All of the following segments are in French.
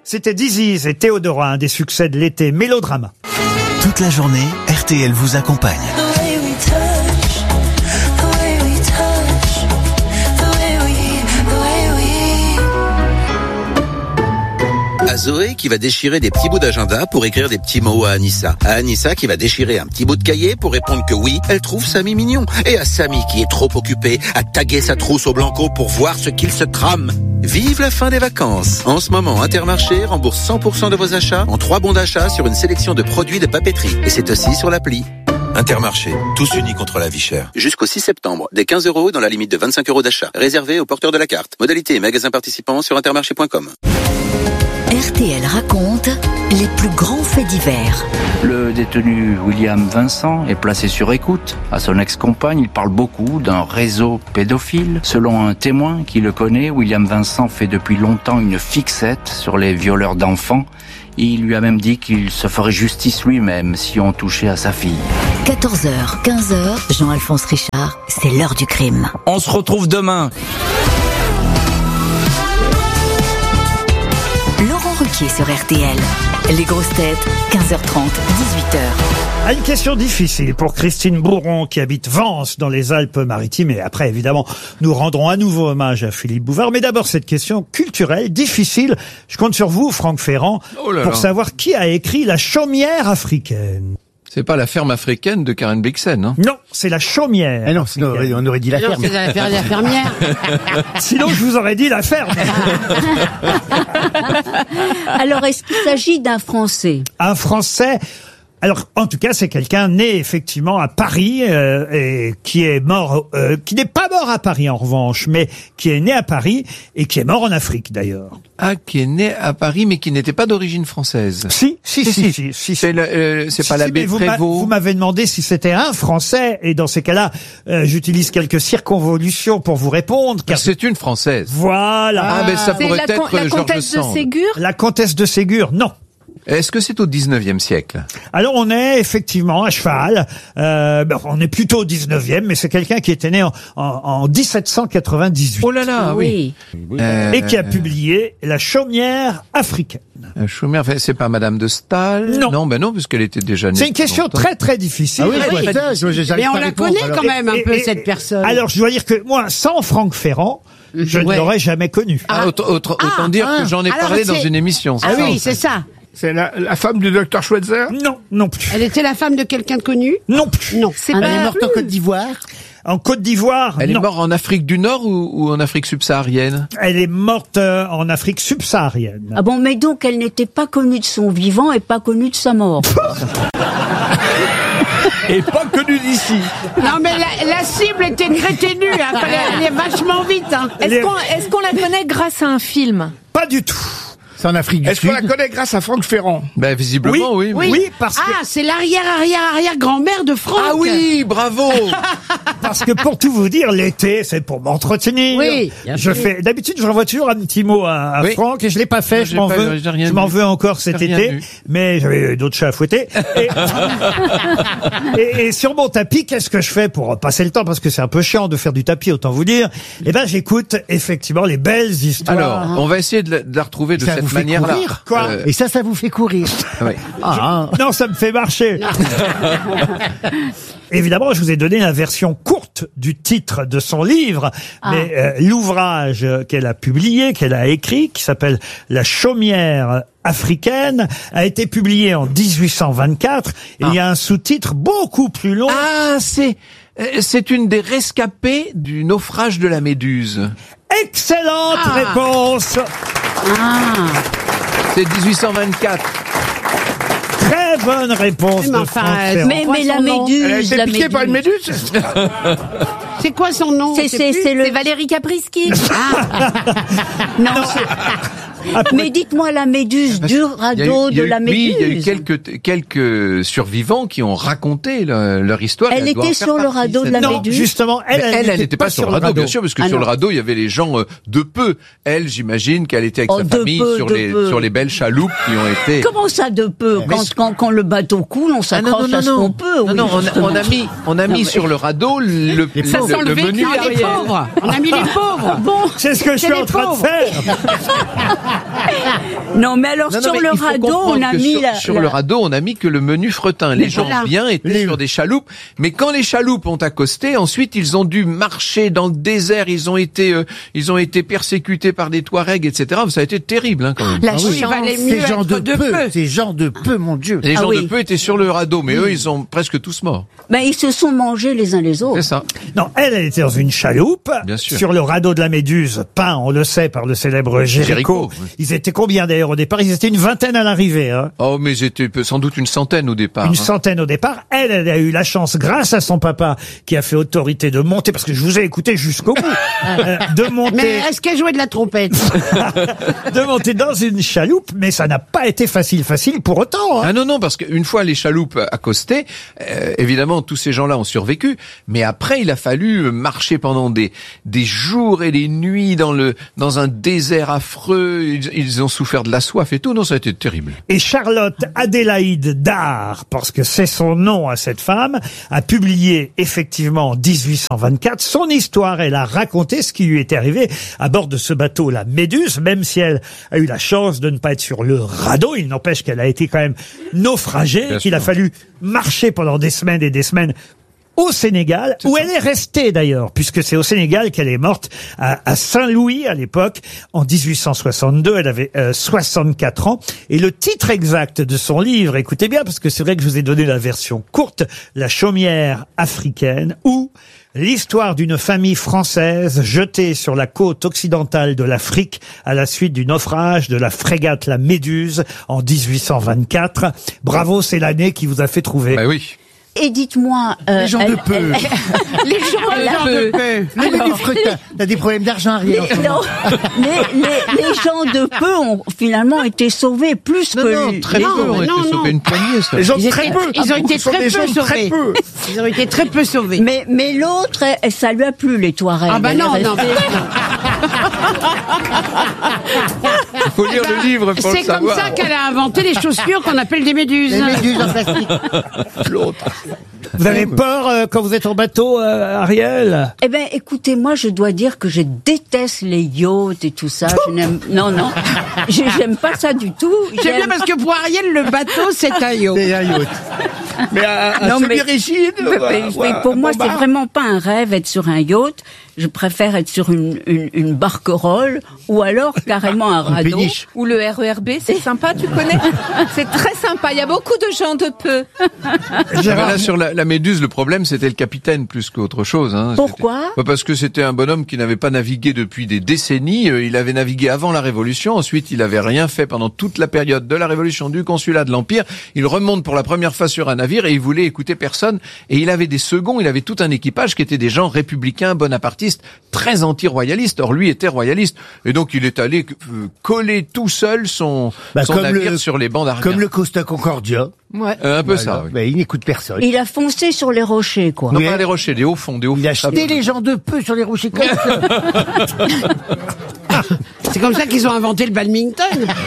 C'était Disease et Théodora, un des succès de l'été, Mélodrama. Toute la journée, RTL vous accompagne. À Zoé qui va déchirer des petits bouts d'agenda pour écrire des petits mots à Anissa. À Anissa qui va déchirer un petit bout de cahier pour répondre que oui, elle trouve Samy mignon. Et à Samy qui est trop occupé à taguer sa trousse au Blanco pour voir ce qu'il se trame. Vive la fin des vacances. En ce moment, Intermarché rembourse 100% de vos achats en 3 bons d'achat sur une sélection de produits de papeterie. Et c'est aussi sur l'appli. Intermarché, tous unis contre la vie chère. Jusqu'au 6 septembre, des 15 € dans la limite de 25 € d'achat. Réservé aux porteurs de la carte. Modalité et magasins participants sur intermarché.com. RTL raconte les plus grands faits divers. Le détenu William Vincent est placé sur écoute. À son ex-compagne, il parle beaucoup d'un réseau pédophile. Selon un témoin qui le connaît, William Vincent fait depuis longtemps une fixette sur les violeurs d'enfants. Il lui a même dit qu'il se ferait justice lui-même si on touchait à sa fille. 14h, 15h, Jean-Alphonse Richard, c'est l'heure du crime. On se retrouve demain. Laurent Ruquier sur RTL. Les grosses têtes, 15h30, 18h. Une question difficile pour Christine Bourron qui habite Vence dans les Alpes-Maritimes. Et après, évidemment, nous rendrons à nouveau hommage à Philippe Bouvard. Mais d'abord, cette question culturelle, difficile. Je compte sur vous, Franck Ferrand, pour savoir qui a écrit La Chaumière africaine. C'est pas la ferme africaine de Karen Blixen, hein? Non, c'est La Chaumière. Ah non, sinon on aurait dit la ferme. C'est la fermière. Sinon, je vous aurais dit la ferme. Alors, est-ce qu'il s'agit d'un Français? Un Français. Alors, en tout cas, c'est quelqu'un né effectivement à Paris et qui est mort, qui n'est pas mort à Paris en revanche, mais qui est né à Paris et qui est mort en Afrique d'ailleurs. Ah, qui est né à Paris, mais qui n'était pas d'origine française. Si. C'est pas l'abbé Prévost. Vous m'avez demandé si c'était un Français, et dans ces cas-là, j'utilise quelques circonvolutions pour vous répondre. Car c'est une Française. Voilà. Ah, mais ça pourrait être la comtesse de Ségur. La comtesse de Ségur, non. Est-ce que c'est au 19e siècle? Alors on est effectivement à cheval, on est plutôt au 19e, mais c'est quelqu'un qui était né en 1798. Oh là là, oui. Et qui a publié La Chaumière africaine. La Chaumière, c'est pas Madame de Staël? Non. Non, puisque elle était déjà née. C'est une question très très difficile. Ah oui, Mais on la connaît quand même un peu, cette personne. Alors je dois dire que moi, sans Franck Ferrand, je ne l'aurais jamais connu. Autant dire que j'en ai parlé dans une émission. Ah oui, c'est ça. C'est la femme du docteur Schweitzer? Non plus. Elle était la femme de quelqu'un de connu? Non plus. Non. Elle est morte en Côte d'Ivoire? En Côte d'Ivoire, Elle non. est morte en Afrique du Nord ou en Afrique subsaharienne? Elle est morte en Afrique subsaharienne. Ah bon, mais donc elle n'était pas connue de son vivant et pas connue de sa mort. Et pas connue d'ici. Non mais la cible était très ténue, hein. Fallait aller vachement vite. Hein. Est-ce qu'on la connaît grâce à un film? Pas du tout. C'est en Afrique du Sud. Est-ce qu'on la connaît grâce à Franck Ferrand? Ben, visiblement, oui. Oui, parce que... Ah, c'est l'arrière-grand-mère de Franck. Ah oui, bravo. Parce que pour tout vous dire, l'été, c'est pour m'entretenir. Oui. D'habitude, j'envoie toujours un petit mot à Franck et je l'ai pas fait. Je m'en veux encore cet été. Mais j'avais d'autres chats à fouetter. Et sur mon tapis, qu'est-ce que je fais pour passer le temps? Parce que c'est un peu chiant de faire du tapis, autant vous dire. Eh ben, j'écoute effectivement les belles histoires. Alors, on va essayer de la retrouver de cette manière-là. Quoi? Et ça vous fait courir. Oui. Non, ça me fait marcher. Évidemment, je vous ai donné la version courte du titre de son livre, mais l'ouvrage qu'elle a publié, qu'elle a écrit, qui s'appelle La Chaumière africaine, a été publié en 1824. Et il y a un sous-titre beaucoup plus long. Ah, c'est une des rescapées du naufrage de la Méduse. Excellente réponse. C'est 1824. Très bonne réponse de Franck Ferrand. Mais la Méduse. Elle a été piquée par une méduse? C'est quoi son nom? C'est Valérie Caprisky. Non. Mais dites-moi la méduse du radeau de la Méduse. Oui, il y a eu quelques survivants qui ont raconté leur histoire. Elle était sur le radeau de la Méduse. Non, justement, elle n'était pas sur le radeau, bien sûr, parce que sur le radeau, il y avait les gens de peu. Elle, j'imagine qu'elle était avec sa famille sur les belles chaloupes qui ont été... Comment ça de peu? Quand le bateau coule, on s'accroche à ce qu'on peut. Non, on a mis sur le radeau le menu les pauvres. On a mis les pauvres. Bon, c'est ce que je suis en train de faire. Non, mais alors Non, sur mais le il faut radeau, comprendre on a que mis sur le radeau, on a mis que le menu fretin. Les gens bien étaient sur des chaloupes, mais quand les chaloupes ont accosté, ensuite ils ont dû marcher dans le désert. Ils ont été persécutés par des Touaregs, etc. Ça a été terrible, hein, quand même. La chance, valait mieux Ces gens être de peu, ces gens de peu, mon Dieu. Les gens oui. de peu étaient sur le radeau, mais eux, ils sont presque tous morts. Ben, ils se sont mangés les uns les autres. C'est ça. Non, elle était dans une chaloupe, Bien sûr. sur le radeau de la Méduse, peint, on le sait, par le célèbre Géricault. oui. Ils étaient combien d'ailleurs au départ? Ils étaient une vingtaine à l'arrivée. Hein. Oh, mais j'étais sans doute une centaine au départ. Une hein. centaine au départ. Elle a eu la chance, grâce à son papa, qui a fait autorité de monter, parce que je vous ai écouté jusqu'au bout, de monter. Mais est-ce qu'elle jouait de la trompette? De monter dans une chaloupe, mais ça n'a pas été facile pour autant. Hein. Ah non, parce qu'une fois les chaloupes accostaient, évidemment, tous ces gens-là ont survécu, mais après, il a fallu marcher pendant des jours et des nuits dans un désert affreux. Ils ont souffert de la soif et tout. Non, ça a été terrible. Et Charlotte Adélaïde Dard, parce que c'est son nom à cette femme, a publié effectivement en 1824 son histoire. Elle a raconté ce qui lui était arrivé à bord de ce bateau, la Méduse, même si elle a eu la chance de ne pas être sur le radeau. Il n'empêche qu'elle a été quand même naufragée, qu'il a fallu marcher pendant des semaines et des semaines au Sénégal, où elle est restée d'ailleurs, puisque c'est au Sénégal qu'elle est morte, à Saint-Louis à l'époque, en 1862, elle avait 64 ans, et le titre exact de son livre, écoutez bien, parce que c'est vrai que je vous ai donné la version courte, La chaumière africaine, ou l'histoire d'une famille française jetée sur la côte occidentale de l'Afrique à la suite du naufrage de la frégate La Méduse en 1824. Bravo, c'est l'année qui vous a fait trouver. Bah oui. Et dites-moi... Les gens de peu. Les gens de peu. Le menu fretin. T'as des problèmes d'argent, Ariel. Non, les gens de peu ont finalement été sauvés plus que... Très peu ont été sauvés, une poignée, ça. Les gens très peu. Ils ont été Ce sont très des peu gens très sauvés. peu. Ils ont été très peu sauvés. Mais l'autre, ça lui a plu, les Touaregs. Ah bah non, Elle est non. restée- Il faut lire le livre pour le C'est comme savoir. ça qu'elle a inventé les chaussures qu'on appelle des méduses. Les méduses en plastique. Vous avez peur quand vous êtes en bateau, Ariel? Eh ben, écoutez, moi, je dois dire que je déteste les yachts et tout ça. Je n'aime, non, j'aime pas ça du tout. J'aime bien parce que pour Ariel, le bateau, c'est un yacht. C'est un yacht. Mais à Non, mais- semi-rigide. Mais pour moi, c'est vraiment pas un rêve être sur un yacht. Je préfère être sur une barcarolle ou alors carrément un radeau. péniche. Ou le RERB, c'est sympa, tu connais? C'est très sympa. Il y a beaucoup de gens de peu. Ah ben là, sur la Méduse, le problème, c'était le capitaine plus qu'autre chose. Hein. Pourquoi? Parce que c'était un bonhomme qui n'avait pas navigué depuis des décennies. Il avait navigué avant la Révolution. Ensuite, il avait rien fait pendant toute la période de la Révolution, du consulat, de l'Empire. Il remonte pour la première fois sur un navire et il voulait écouter personne. Et il avait des seconds, il avait tout un équipage qui étaient des gens républicains, bonapartistes, très anti-royalistes. Or, lui était royaliste. Et donc, il est allé coller tout seul son navire sur les bancs d'Argent. Comme le Costa Concordia. Ouais. Un peu ça, oui. Ben, il n'écoute personne. Il a foncé sur les rochers, quoi. Non, Oui. pas les rochers, des hauts fonds, des hauts fonds. Il a jeté les gens de peu sur les rochers comme ça. C'est comme ça qu'ils ont inventé le badminton.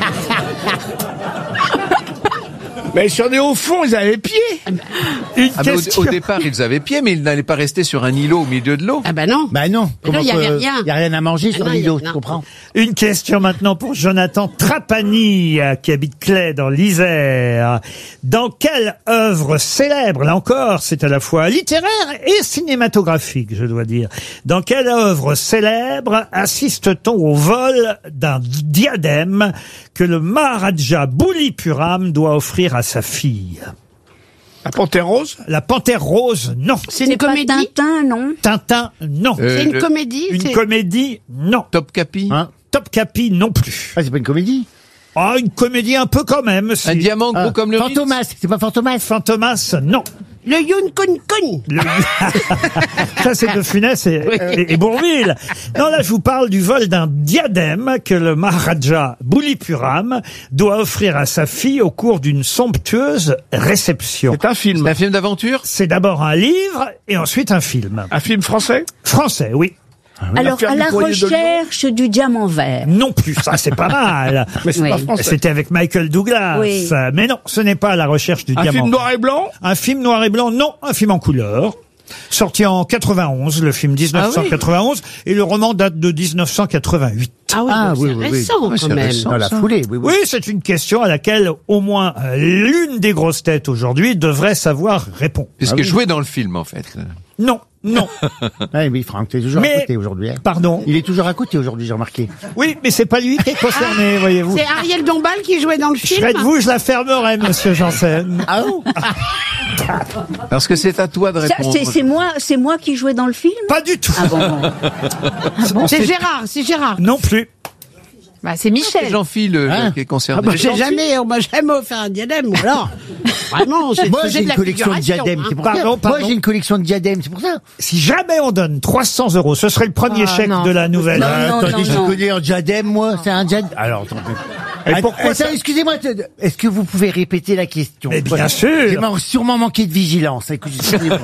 Mais sur des hauts fonds, ils avaient pied. Une Ah ben, question. au départ, ils avaient pied, mais ils n'allaient pas rester sur un îlot au milieu de l'eau. Ah bah non. Bah non. Mais non, il y avait rien. Il y a rien à manger sur non, l'îlot, non. tu comprends? Une question maintenant pour Jonathan Trapani, qui habite Claye dans l'Isère. Dans quelle œuvre célèbre, là encore, c'est à la fois littéraire et cinématographique, je dois dire. Dans quelle œuvre célèbre assiste-t-on au vol d'un diadème que le Maharaja Boulipuram doit offrir à sa fille? La Panthère Rose. La Panthère Rose, non. C'est une pas comédie. Tintin, non? Tintin, non. C'est une comédie. Une c'est- comédie, non. Top Capi. Hein? Top Capi, non plus. Ah, c'est pas une comédie. Ah, une comédie un peu quand même. si. Un diamant gros comme le Ritz. Fantomas, c'est pas Fantomas. Fantomas, non. Le Yun Kun Kun. Ça, c'est de Funès et Bourvil. Non, là, je vous parle du vol d'un diadème que le Maharaja Boulipuram doit offrir à sa fille au cours d'une somptueuse réception. C'est un film. C'est un film d'aventure. C'est d'abord un livre et ensuite un film. Un film français. Français, oui. Alors, L'affaire à du la courrier de Lyon. recherche du diamant vert. Non plus, ça c'est pas mal. Mais c'est Oui. pas français. C'était avec Michael Douglas. Oui. Mais non, ce n'est pas à la recherche du Un diamant. film noir et blanc. Un film noir et blanc, non. Un film en couleur. Sorti en 91, le film 1991, et le roman date de 1988. Ah oui, c'est récent quand même. Dans la foulée, oui. Oui, c'est une question à laquelle au moins l'une des grosses têtes aujourd'hui devrait savoir répondre. Puisque jouait dans le film, en fait. Non. Oui, Franck, tu es toujours à côté aujourd'hui. Pardon. Il est toujours à côté aujourd'hui, j'ai remarqué. Oui, mais c'est pas lui qui est concerné, voyez-vous. C'est Ariel Dombal qui jouait dans le Je film. serais de vous, je la fermerai, monsieur Janssen. Ah bon? Parce que c'est à toi de répondre. C'est moi qui jouais dans le film? Pas du tout. Ah bon. C'est Gérard. Non plus. Bah, c'est Michel. C'est Jean-Phil qui est concerné. On m'a jamais offert un diadème, ou alors. Vraiment, Moi, j'ai une collection de diadèmes, c'est pour ça. Pardon. Moi, j'ai une collection de diadèmes, c'est pour ça. Si jamais on donne 300 €, ce serait le premier chèque de la nouvelle. Non, Attendez, je connais un diadème, moi. C'est un diadème. Alors, attendez. Et pourquoi Attends, excusez-moi, est-ce que vous pouvez répéter la question? Mais bien sûr. J'ai sûrement manqué de vigilance. Excusez-moi.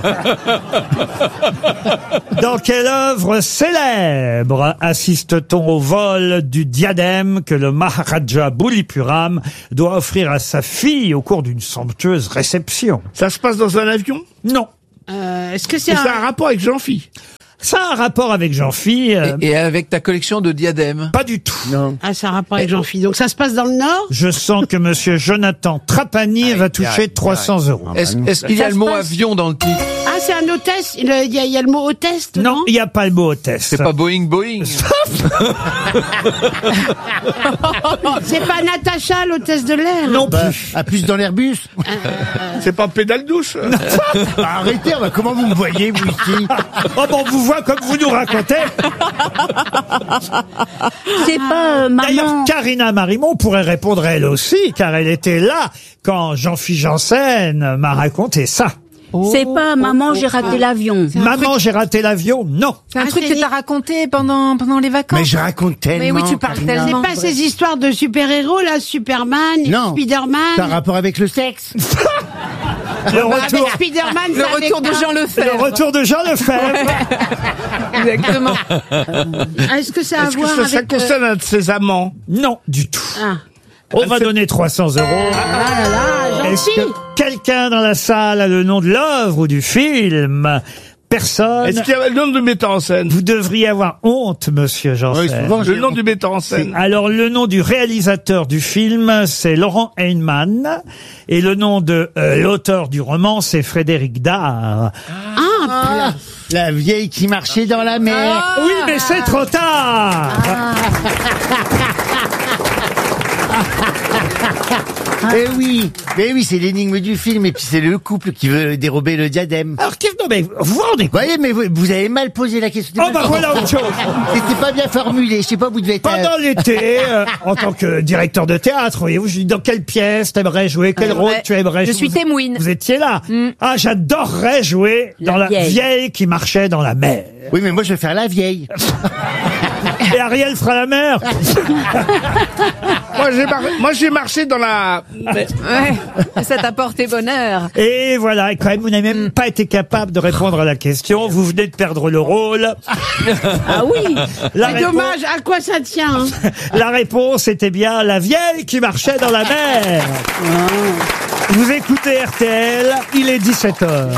Dans quelle œuvre célèbre assiste-t-on au vol du diadème que le Maharaja Bhulipuram doit offrir à sa fille au cours d'une somptueuse réception? Ça se passe dans un avion? Non. Est-ce que c'est Ça a un rapport avec Jean-Phi? Ça a un rapport avec Jean-Phi. Et avec ta collection de diadèmes? Pas du tout. Non. Ah, ça a un rapport avec Jean-Phi. Donc ça se passe dans le Nord? Je sens que monsieur Jonathan Trapani va toucher 300 €. Est-ce qu'il y a le mot avion dans le titre? Ah, c'est un hôtesse. Il y a le mot hôtesse dedans? Non, il n'y a pas le mot hôtesse. C'est pas Boeing. C'est pas Natacha, l'hôtesse de l'air? Non plus. À plus dans l'Airbus? C'est pas pédale douce? Arrêtez, comment vous me voyez, vous, ici? Oh bon, on vous voit comme vous nous racontez. C'est pas D'ailleurs, maman. Karina Marimon pourrait répondre elle aussi, car elle était là quand Jean-Philippe Janssen m'a raconté ça. C'est pas maman, j'ai raté l'avion. Maman, j'ai raté l'avion? Non. C'est un truc que t'as raconté pendant les vacances. Mais je raconte tellement. Mais oui, tu parles Karina. tellement. C'est pas ces histoires de super-héros, là, Superman, Non. Spider-Man. Ça a un rapport avec le sexe? Le retour, Avec Spider-Man, Le retour de Jean Lefebvre. le retour de Jean Lefebvre. Exactement. Est-ce que ça a à Est-ce que voir ça avec... concerne un de ses amants? Non, du tout. Ah. On va donner 300 €. Ah là là, Est-ce gentil. que quelqu'un dans la salle a le nom de l'œuvre ou du film? Personne. Est-ce qu'il y a le nom du metteur en scène? Vous devriez avoir honte, monsieur Janssen. Oui, souvent, Le nom du metteur en scène. Alors, le nom du réalisateur du film, c'est Laurent Heinemann. Et le nom de l'auteur du roman, c'est Frédéric Dard. Ah, La vieille qui marchait dans la mer. Oui, mais c'est trop tard. Mais oui, c'est l'énigme du film, et puis c'est le couple qui veut dérober le diadème. Alors, non, mais vous vous rendez Vous voyez, mais vous avez mal posé la question. Oh, bah voilà autre chose. C'était pas bien formulé, je sais pas, vous devez être... Pendant l'été, en tant que directeur de théâtre, voyez-vous, je dis dans quelle pièce t'aimerais jouer, quel rôle tu aimerais jouer. Je suis témoin. Vous étiez là. Ah, j'adorerais jouer dans la vieille qui marchait dans la mer. Oui, mais moi je vais faire la vieille. Et Ariel fera la mer. Moi, j'ai marché dans la... Ouais, ça t'a porté bonheur. Et voilà, et quand même, vous n'avez même pas été capable de répondre à la question. Vous venez de perdre le rôle. Ah oui. c'est dommage, à quoi ça tient, hein? La réponse était bien la vieille qui marchait dans la mer. Vous écoutez RTL, il est 17h.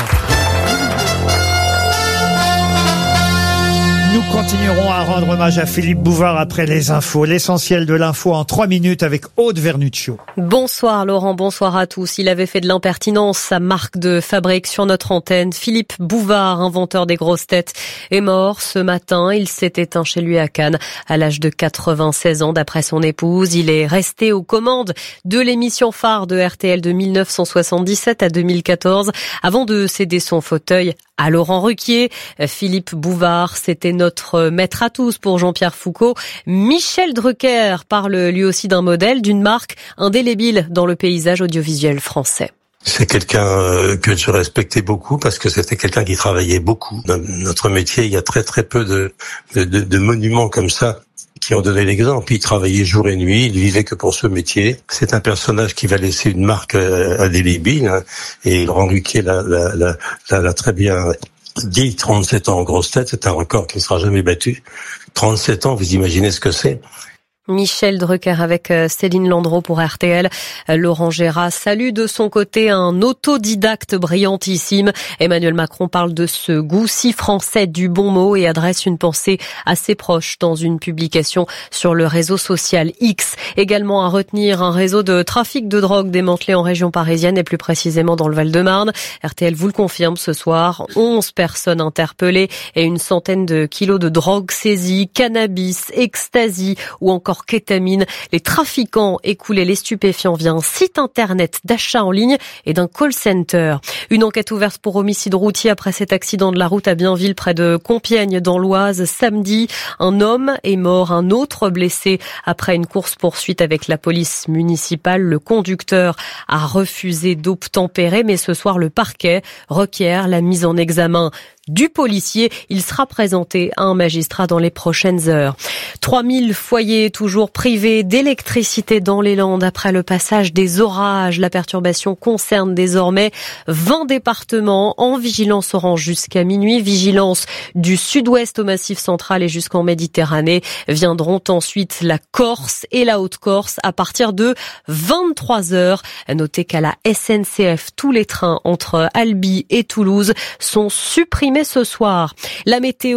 Nous continuerons à rendre hommage à Philippe Bouvard après les infos. L'essentiel de l'info en 3 minutes avec Aude Vernuccio. Bonsoir Laurent, bonsoir à tous. Il avait fait de l'impertinence sa marque de fabrique sur notre antenne. Philippe Bouvard, inventeur des grosses têtes, est mort ce matin. Il s'est éteint chez lui à Cannes à l'âge de 96 ans d'après son épouse. Il est resté aux commandes de l'émission phare de RTL de 1977 à 2014 avant de céder son fauteuil à Laurent Ruquier. Philippe Bouvard, c'était notre maître à tous pour Jean-Pierre Foucault. Michel Drucker parle lui aussi d'un modèle, d'une marque indélébile dans le paysage audiovisuel français. C'est quelqu'un que je respectais beaucoup parce que c'était quelqu'un qui travaillait beaucoup. Dans notre métier, il y a très peu de monuments comme ça qui ont donné l'exemple. Il travaillait jour et nuit, il vivait que pour ce métier. C'est un personnage qui va laisser une marque indélébile, hein, et Laurent Ruquier l'a très bien dit. 37 ans en grosse tête, c'est un record qui ne sera jamais battu. 37 ans, vous imaginez ce que c'est? Michel Drucker avec Céline Landreau pour RTL. Laurent Gérard salue de son côté un autodidacte brillantissime. Emmanuel Macron parle de ce goût si français du bon mot et adresse une pensée à ses proches dans une publication sur le réseau social X. Également à retenir un réseau de trafic de drogue démantelé en région parisienne et plus précisément dans le Val-de-Marne. RTL vous le confirme ce soir, 11 personnes interpellées et une centaine de kilos de drogue saisie, cannabis, ecstasy ou encore kétamine. Les trafiquants écoulaient les stupéfiants via un site internet d'achat en ligne et d'un call center. Une enquête ouverte pour homicide routier après cet accident de la route à Bienville près de Compiègne dans l'Oise samedi. Un homme est mort, un autre blessé après une course-poursuite avec la police municipale. Le conducteur a refusé d'obtempérer, mais ce soir le parquet requiert la mise en examen du policier. Il sera présenté à un magistrat dans les prochaines heures. 3000 foyers toujours privés d'électricité dans les Landes après le passage des orages. La perturbation concerne désormais 20 départements en vigilance orange jusqu'à minuit. Vigilance du sud-ouest au Massif central et jusqu'en Méditerranée. Viendront ensuite la Corse et la Haute-Corse à partir de 23 heures. Notez qu'à la SNCF, tous les trains entre Albi et Toulouse sont supprimés ce soir. La météo